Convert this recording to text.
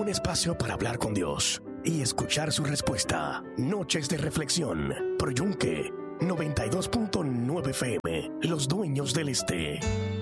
Un espacio para hablar con Dios y escuchar su respuesta. Noches de reflexión por Yunque 92.9 FM, Los Dueños del Este.